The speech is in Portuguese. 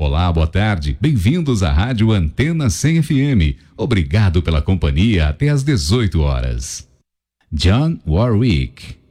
Olá, boa tarde. Bem-vindos à Rádio Antena 100 FM. Obrigado pela companhia até às 18 horas. Dionne Warwick.